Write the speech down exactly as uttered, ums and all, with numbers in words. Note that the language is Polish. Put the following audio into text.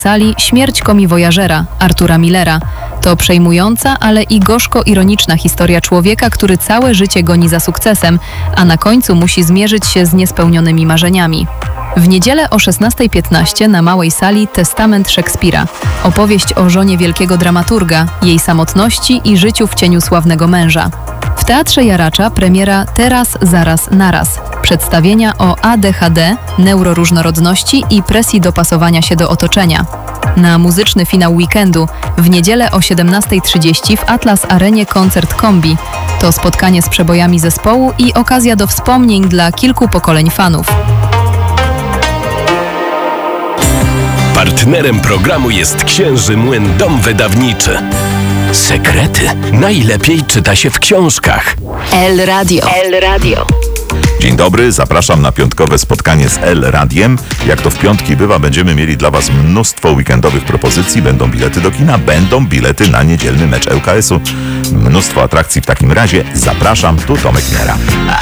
sali Śmierć komiwojażera Artura Millera. To przejmująca, ale i gorzko-ironiczna historia człowieka, który całe życie goni za sukcesem, a na końcu musi zmierzyć się z niespełnionymi marzeniami. W niedzielę o szesnasta piętnaście na małej sali Testament Szekspira. Opowieść o żonie wielkiego dramaturga, jej samotności i życiu w cieniu sławnego męża. W Teatrze Jaracza premiera Teraz, zaraz, naraz. Przedstawienia o A D H D, neuroróżnorodności i presji dopasowania się do otoczenia. Na muzyczny finał weekendu w niedzielę o siedemnasta trzydzieści w Atlas Arenie koncert Kombi. To spotkanie z przebojami zespołu i okazja do wspomnień dla kilku pokoleń fanów. Partnerem programu jest Księży Młyn Dom Wydawniczy. Sekrety najlepiej czyta się w książkach. El Radio. El Radio. Dzień dobry, zapraszam na piątkowe spotkanie z El Radiem. Jak to w piątki bywa, będziemy mieli dla Was mnóstwo weekendowych propozycji. Będą bilety do kina, będą bilety na niedzielny mecz L K S u. Mnóstwo atrakcji w takim razie. Zapraszam, tu Tomek Miera.